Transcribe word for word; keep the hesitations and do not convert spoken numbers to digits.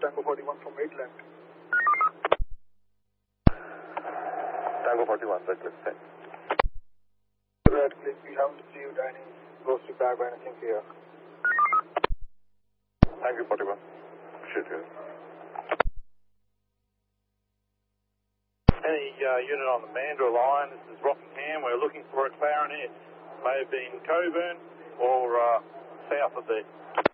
Tango forty-one from Maitland. Tango forty-one, Redcliffe, ten. Redcliffe, we haven't received any ghostly bag or anything here. Tango forty-one. Shoot here. Any uh, unit on the Mandurah line, this is Rockingham, we're looking for a clarinet. May have been Coburn or uh, south of there.